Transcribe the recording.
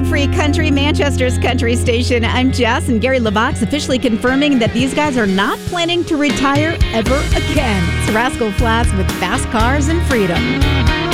Live Free Country, Manchester's country station. I'm Jess, and Gary LeVox officially confirming that these guys are not planning to retire ever again. It's Rascal Flatts with Fast Cars and Freedom.